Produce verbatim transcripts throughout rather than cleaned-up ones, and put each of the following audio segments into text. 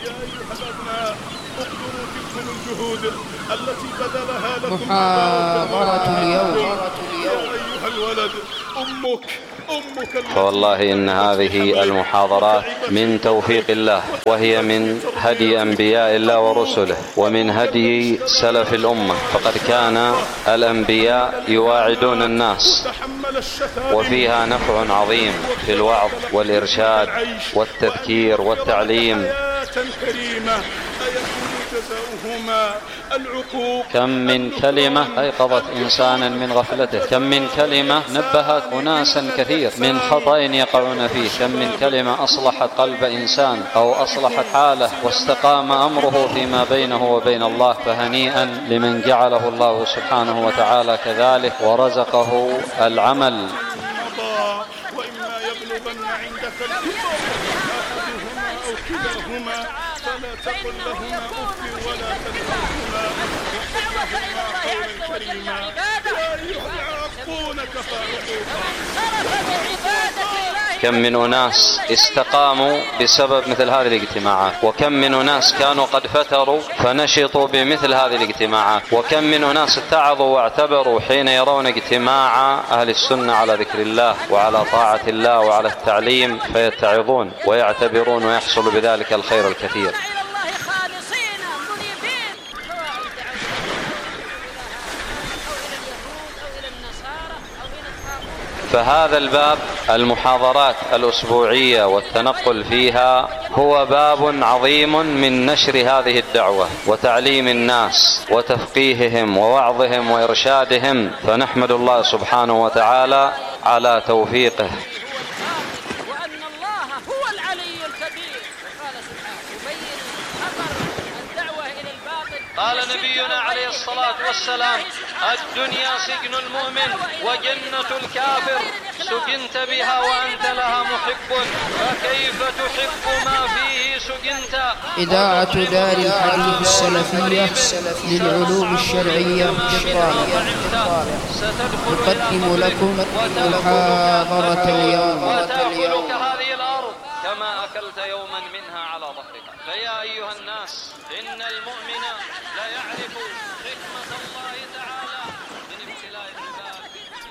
أيها الأبناء اقدروا تلكم الجهود التي بذلها لكم محاضرة اليوم. يا أيها الولد أمك أمك فوالله إن هذه المحاضرات من توفيق الله، وهي من هدي أنبياء الله ورسله، ومن هدي سلف الأمة. فقد كان الأنبياء يواعدون الناس، وفيها نفع عظيم في الوعظ والإرشاد والتذكير والتعليم. كم من كلمة أيقظت إنسانا من غفلته، كم من كلمة نبهت أناسا كثير من خطأ يقعون فيه، كم من كلمة أصلحت قلب إنسان أو أصلحت حاله واستقام أمره فيما بينه وبين الله. فهنيئا لمن جعله الله سبحانه وتعالى كذلك ورزقه العمل. وإما يبلغن عندك الكبر أحدهما أو كلاهما فلا تقل لهما أف ولا تنهرهما وقل لهما قولا كريما. يا أيها العاقون كفاءة. كم من أناس استقاموا بسبب مثل هذه الاجتماعات، وكم من أناس كانوا قد فتروا فنشطوا بمثل هذه الاجتماعات، وكم من أناس اتعظوا واعتبروا حين يرون اجتماع أهل السنة على ذكر الله وعلى طاعة الله وعلى التعليم فيتعظون ويعتبرون ويحصل بذلك الخير الكثير. فهذا الباب، المحاضرات الأسبوعية والتنقل فيها، هو باب عظيم من نشر هذه الدعوة وتعليم الناس وتفقيههم ووعظهم وإرشادهم. فنحمد الله سبحانه وتعالى على توفيقه. وأن الله هو العلي الكبير. وقال سبحانه يبين خطر الدعوة إلى الباطل. قال نبينا عليه الصلاة والسلام: الدنيا سجن المؤمن وجنة الكافر، سجنت بها وأنت لها محب، فكيف تحب ما فيه سجنت. إذاعة دار الحديث السلفية للعلوم الشرعية الطالعة تقدم لكم محاضرة اليوم. وتأكلك هذه الأرض كما أكلت يوما منها على ظهرها. فيا أيها الناس، إن المؤمن لا يعرف حكمة الله تعالى من ابتلاء العباد.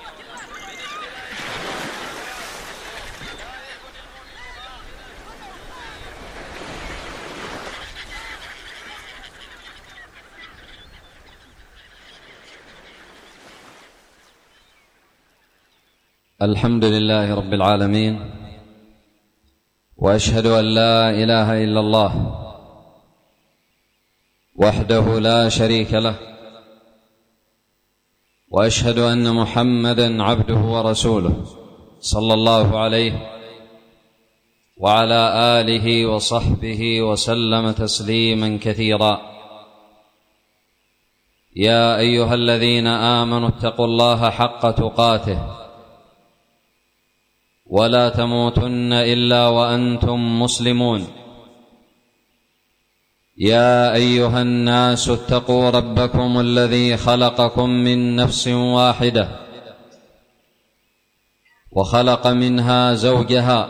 الحمد لله رب العالمين، وأشهد أن لا إله إلا الله وحده لا شريك له، وأشهد أن محمدًا عبده ورسوله صلى الله عليه وعلى آله وصحبه وسلم تسليمًا كثيرًا. يا أيها الذين آمنوا اتقوا الله حق تقاته ولا تموتن إلا وأنتم مسلمون. يا أيها الناس اتقوا ربكم الذي خلقكم من نفس واحدة وخلق منها زوجها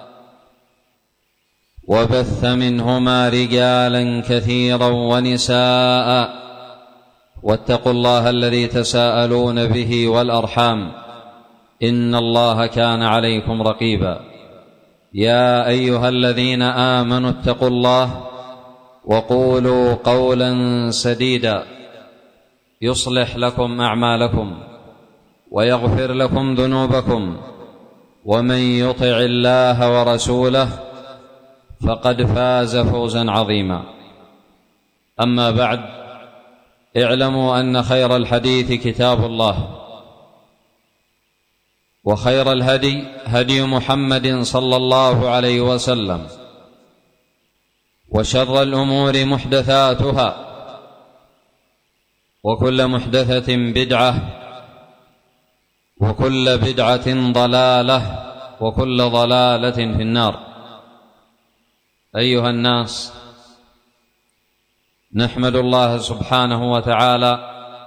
وبث منهما رجالا كثيرا ونساء، واتقوا الله الذي تساءلون به والأرحام، إن الله كان عليكم رقيبا. يا أيها الذين آمنوا اتقوا الله وقولوا قولا سديدا يصلح لكم أعمالكم ويغفر لكم ذنوبكم، ومن يطع الله ورسوله فقد فاز فوزا عظيما. أما بعد، اعلموا أن خير الحديث كتاب الله، وخير الهدي هدي محمد صلى الله عليه وسلم، وشر الأمور محدثاتها، وكل محدثة بدعة، وكل بدعة ضلالة، وكل ضلالة في النار. أيها الناس، نحمد الله سبحانه وتعالى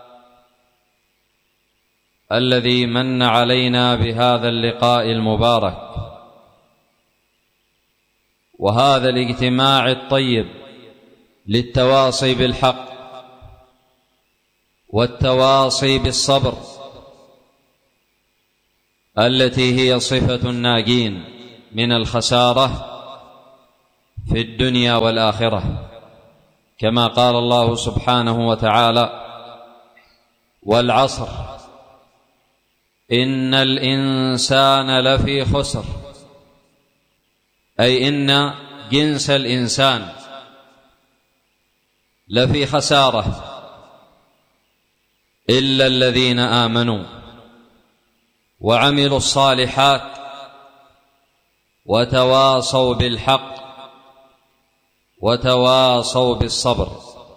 الذي من علينا بهذا اللقاء المبارك وهذا الاجتماع الطيب للتواصي بالحق والتواصي بالصبر التي هي صفة الناجين من الخسارة في الدنيا والآخرة، كما قال الله سبحانه وتعالى: والعصر إن الإنسان لفي خسر، أي إن جنس الإنسان لفي خسارة إلا الذين آمنوا وعملوا الصالحات وتواصوا بالحق وتواصوا بالصبر.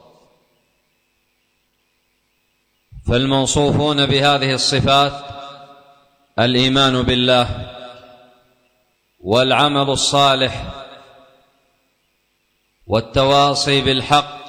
فالموصوفون بهذه الصفات الإيمان بالله والعمل الصالح والتواصي بالحق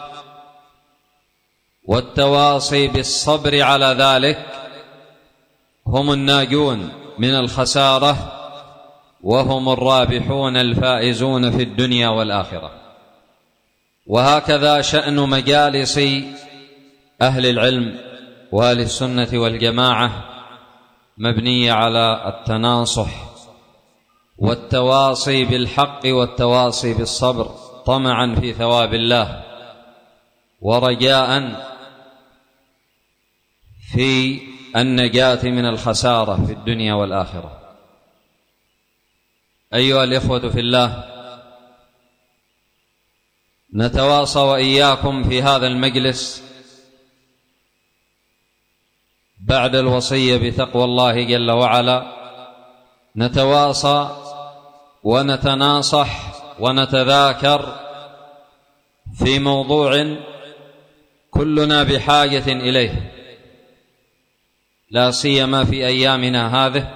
والتواصي بالصبر على ذلك هم الناجون من الخسارة، وهم الرابحون الفائزون في الدنيا والآخرة. وهكذا شأن مجالس أهل العلم وأهل السنة والجماعة مبنية على التناصح والتواصي بالحق والتواصي بالصبر، طمعا في ثواب الله ورجاء في النجاة من الخسارة في الدنيا والآخرة. أيها الإخوة في الله، نتواصى وإياكم في هذا المجلس بعد الوصية بتقوى الله جل وعلا، نتواصى ونتناصح ونتذاكر في موضوع كلنا بحاجة إليه، لا سيما في أيامنا هذه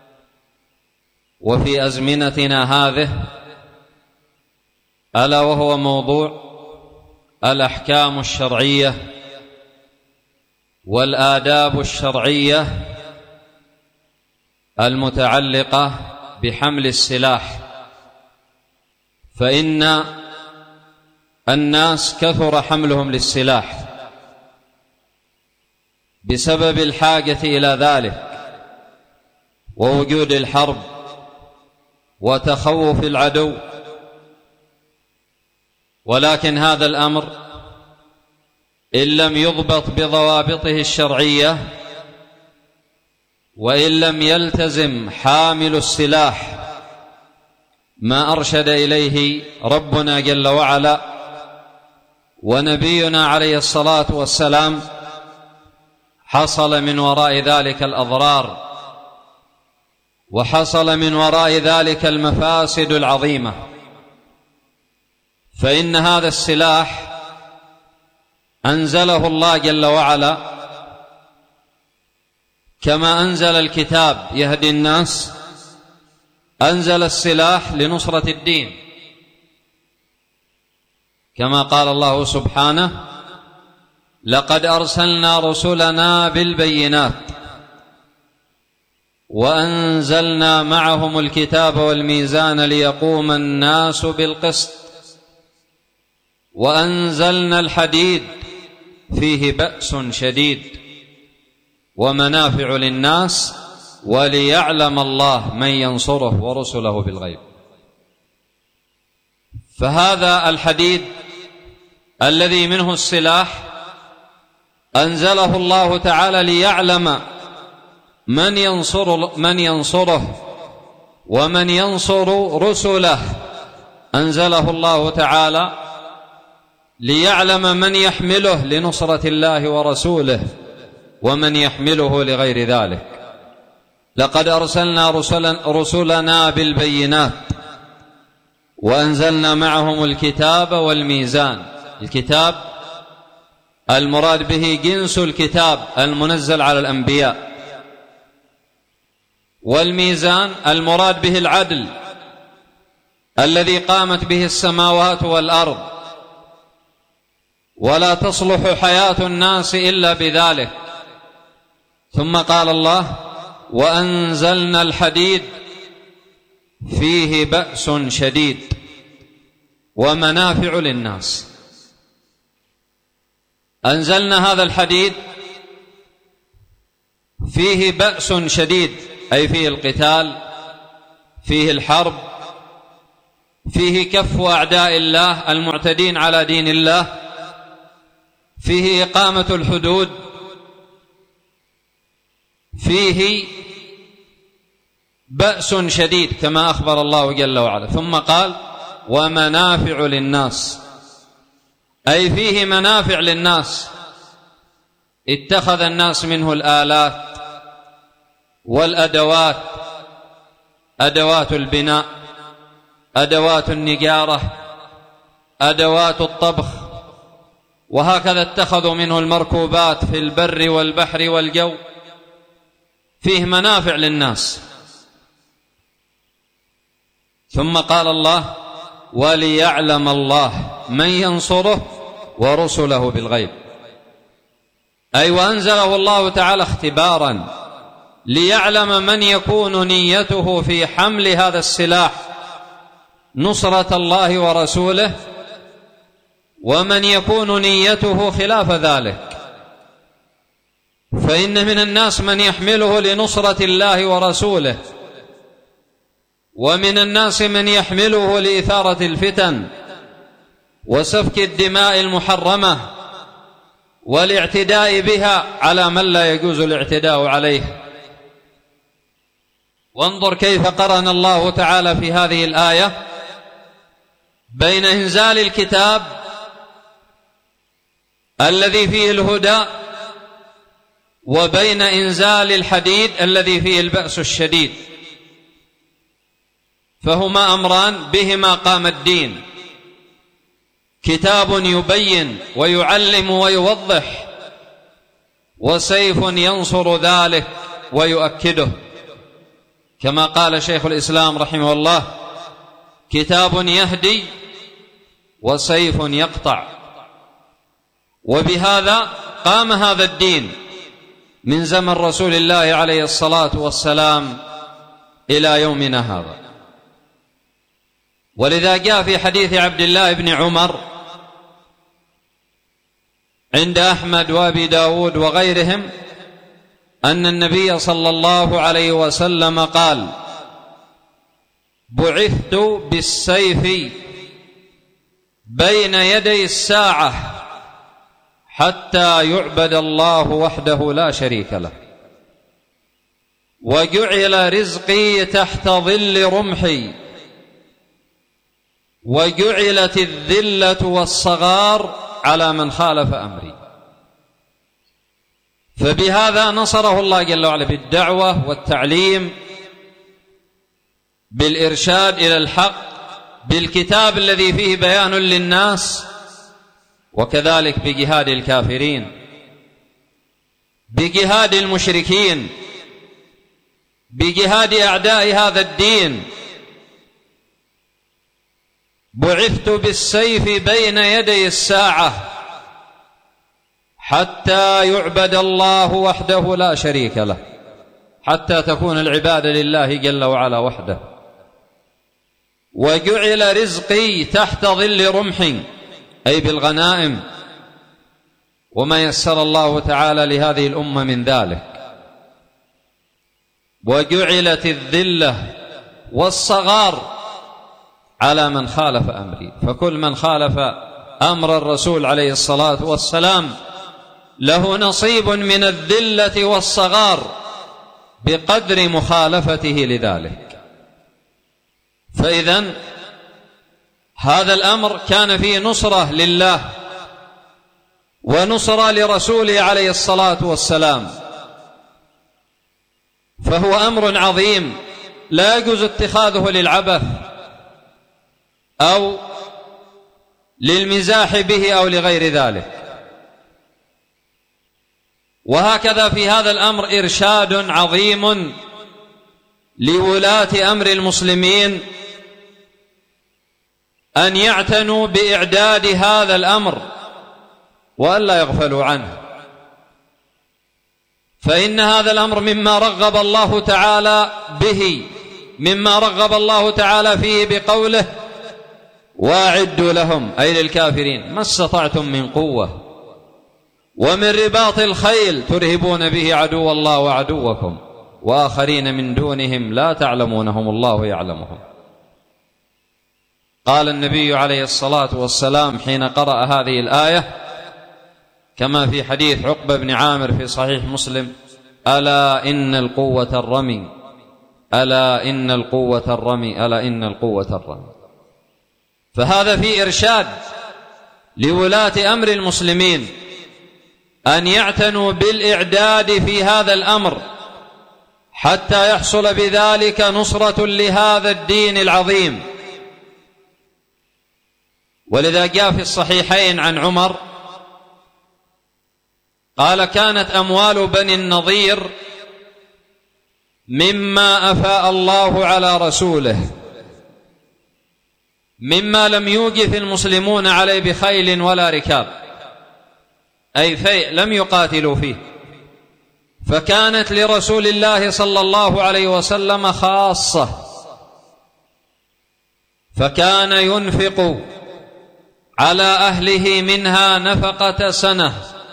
وفي أزمنتنا هذه، ألا وهو موضوع الأحكام الشرعية والآداب الشرعية المتعلقة بحمل السلاح. فإن الناس كثر حملهم للسلاح بسبب الحاجة إلى ذلك ووجود الحرب وتخوف العدو، ولكن هذا الأمر إن لم يضبط بضوابطه الشرعية وإن لم يلتزم حامل السلاح ما أرشد إليه ربنا جل وعلا ونبينا عليه الصلاة والسلام، حصل من وراء ذلك الأضرار وحصل من وراء ذلك المفاسد العظيمة. فإن هذا السلاح أنزله الله جل وعلا كما أنزل الكتاب يهدي الناس، أنزل السلاح لنصرة الدين، كما قال الله سبحانه: لقد أرسلنا رسلنا بالبينات وأنزلنا معهم الكتاب والميزان ليقوم الناس بالقسط وأنزلنا الحديد فيه بأس شديد ومنافع للناس وليعلم الله من ينصره ورسله بالغيب. فهذا الحديد الذي منه السلاح أنزله الله تعالى ليعلم من ينصر من ينصره ومن ينصر رسله. أنزله الله تعالى ليعلم من يحمله لنصرة الله ورسوله ومن يحمله لغير ذلك. لقد أرسلنا رسلا رسلنا بالبينات وأنزلنا معهم الكتاب والميزان. الكتاب المراد به جنس الكتاب المنزل على الأنبياء، والميزان المراد به العدل الذي قامت به السماوات والأرض، ولا تصلح حياة الناس إلا بذلك. ثم قال الله: وأنزلنا الحديد فيه بأس شديد ومنافع للناس. أنزلنا هذا الحديد فيه بأس شديد، أي فيه القتال، فيه الحرب، فيه كف أعداء الله المعتدين على دين الله، فيه إقامة الحدود، فيه بأس شديد كما أخبر الله جل وعلا. ثم قال ومنافع للناس، أي فيه منافع للناس، اتخذ الناس منه الآلات والأدوات، أدوات البناء، أدوات النجارة، أدوات الطبخ، وهكذا اتخذوا منه المركوبات في البر والبحر والجو، فيه منافع للناس. ثم قال الله وليعلم الله من ينصره ورسله بالغيب، أي وأنزله الله تعالى اختبارا ليعلم من يكون نيته في حمل هذا السلاح نصرة الله ورسوله، ومن يكون نيته خلاف ذلك. فإن من الناس من يحمله لنصرة الله ورسوله، ومن الناس من يحمله لإثارة الفتن وسفك الدماء المحرمة والاعتداء بها على من لا يجوز الاعتداء عليه. وانظر كيف قرن الله تعالى في هذه الآية بين إنزال الكتاب الذي فيه الهدى وبين إنزال الحديد الذي فيه البأس الشديد، فهما أمران بهما قام الدين، كتاب يبين ويعلم ويوضح، وسيف ينصر ذلك ويؤكده، كما قال شيخ الإسلام رحمه الله كتاب يهدي وسيف يقطع. وبهذا قام هذا الدين من زمن رسول الله عليه الصلاة والسلام إلى يومنا هذا. ولذا جاء في حديث عبد الله بن عمر عند أحمد وأبي داود وغيرهم أن النبي صلى الله عليه وسلم قال بعثت بالسيف بين يدي الساعة حتى يعبد الله وحده لا شريك له، وجعل رزقي تحت ظل رمحي، وجعلت الذلة والصغار على من خالف أمري. فبهذا نصره الله جل وعلا بالدعوة والتعليم، بالإرشاد إلى الحق، بالكتاب الذي فيه بيان للناس، وكذلك بجهاد الكافرين، بجهاد المشركين، بجهاد أعداء هذا الدين. بعثت بالسيف بين يدي الساعة حتى يعبد الله وحده لا شريك له، حتى تكون العبادة لله جل وعلا وحده. وجعل رزقي تحت ظل رمحي، أي بالغنائم وما يسر الله تعالى لهذه الأمة من ذلك. وجعلت الذلة والصغار على من خالف أمري، فكل من خالف أمر الرسول عليه الصلاة والسلام له نصيب من الذلة والصغار بقدر مخالفته لذلك. فإذن هذا الأمر كان فيه نصرة لله ونصرة لرسوله عليه الصلاة والسلام، فهو أمر عظيم لا يجوز اتخاذه للعبث أو للمزاح به أو لغير ذلك. وهكذا في هذا الأمر إرشاد عظيم لولاة أمر المسلمين أن يعتنوا بإعداد هذا الأمر وألا يغفلوا عنه، فإن هذا الأمر مما رغب الله تعالى به، مما رغب الله تعالى فيه بقوله واعدوا لهم، أي للكافرين، ما استطعتم من قوة ومن رباط الخيل ترهبون به عدو الله وعدوكم وآخرين من دونهم لا تعلمونهم الله يعلمهم. قال النبي عليه الصلاة والسلام حين قرأ هذه الآية كما في حديث عقبة بن عامر في صحيح مسلم: ألا إن القوة الرمي، ألا إن القوة الرمي، ألا إن القوة الرمي. فهذا في إرشاد لولاة أمر المسلمين أن يعتنوا بالإعداد في هذا الأمر حتى يحصل بذلك نصرة لهذا الدين العظيم. ولذا جاء في الصحيحين عن عمر قال: كانت أموال بني النضير مما أفاء الله على رسوله، مما لم يوجف المسلمون عليه بخيل ولا ركاب، أي فيء لم يقاتلوا فيه، فكانت لرسول الله صلى الله عليه وسلم خاصة، فكان ينفق على أهله منها نفقة سنة،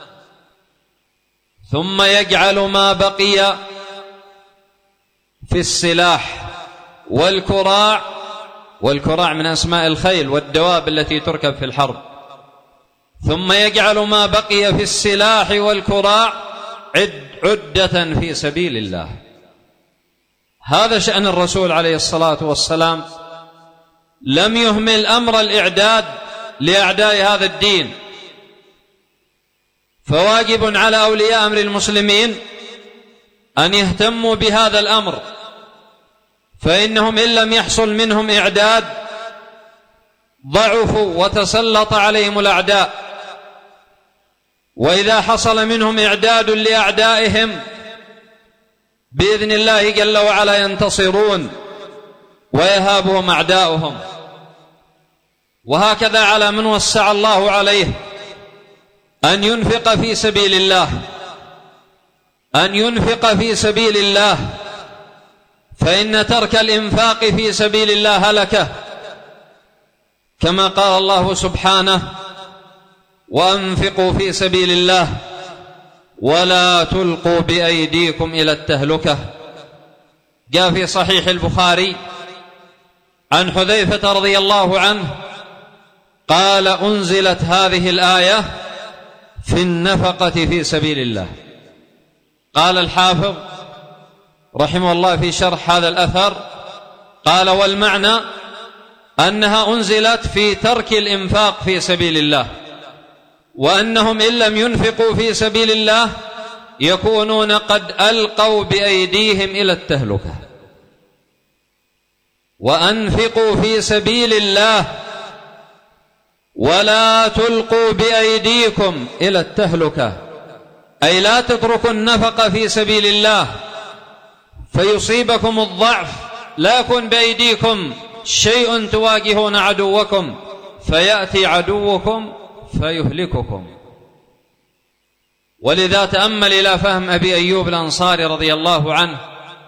ثم يجعل ما بقي في السلاح والكراع، والكراع من أسماء الخيل والدواب التي تركب في الحرب، ثم يجعل ما بقي في السلاح والكراع عد عدة في سبيل الله. هذا شأن الرسول عليه الصلاة والسلام، لم يهمل أمر الإعداد لأعداء هذا الدين. فواجب على أولياء أمر المسلمين أن يهتموا بهذا الأمر، فإنهم إن لم يحصل منهم إعداد ضعفوا وتسلط عليهم الأعداء، وإذا حصل منهم إعداد لأعدائهم بإذن الله جل وعلا ينتصرون ويهابهم أعداؤهم. وهكذا على من وسع الله عليه أن ينفق في سبيل الله، أن ينفق في سبيل الله، فإن ترك الإنفاق في سبيل الله هلكة، كما قال الله سبحانه: وأنفقوا في سبيل الله ولا تلقوا بأيديكم إلى التهلكة. جاء في صحيح البخاري عن حذيفة رضي الله عنه قال: أنزلت هذه الآية في النفقة في سبيل الله. قال الحافظ رحمه الله في شرح هذا الأثر قال: والمعنى أنها أنزلت في ترك الإنفاق في سبيل الله، وأنهم إن لم ينفقوا في سبيل الله يكونون قد ألقوا بأيديهم إلى التهلكة. وأنفقوا في سبيل الله ولا تلقوا بأيديكم إلى التهلكة، أي لا تتركوا النفقة في سبيل الله فيصيبكم الضعف، لا يكون بأيديكم شيء تواجهون عدوكم فيأتي عدوكم فيهلككم. ولذا تأمل إلى فهم أبي أيوب الأنصاري رضي الله عنه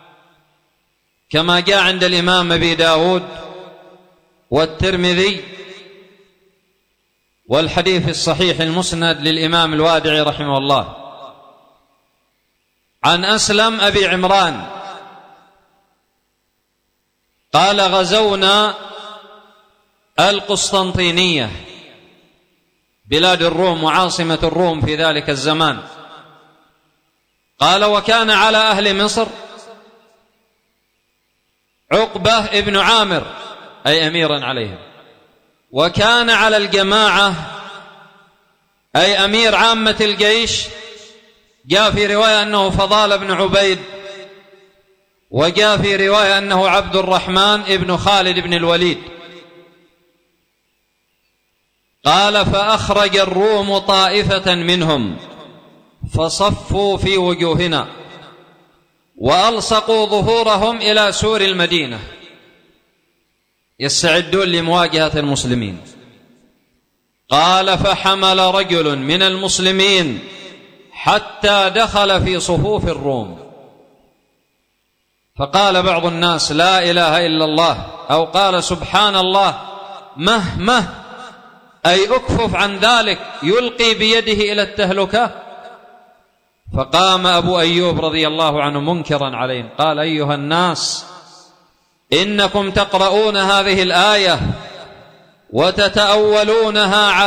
كما جاء عند الإمام أبي داود والترمذي، والحديث الصحيح المسند للإمام الوادعي رحمه الله، عن أسلم أبي عمران قال: غزونا القسطنطينية بلاد الروم وعاصمة الروم في ذلك الزمان. قال: وكان على أهل مصر عقبة ابن عامر أي أميرا عليهم، وكان على الجماعة أي أمير عامة الجيش، جاء في رواية أنه فضال بن عبيد، وجاء في رواية أنه عبد الرحمن ابن خالد بن الوليد. قال: فأخرج الروم طائفة منهم فصفوا في وجوهنا وألصقوا ظهورهم إلى سور المدينة يستعدون لمواجهة المسلمين. قال: فحمل رجل من المسلمين حتى دخل في صفوف الروم، فقال بعض الناس: لا إله إلا الله، أو قال: سبحان الله، مه مه، أي أكفف عن ذلك، يلقي بيده إلى التهلكة. فقام أبو أيوب رضي الله عنه منكرا عليهم قال: أيها الناس، إنكم تقرؤون هذه الآية وتتأولونها على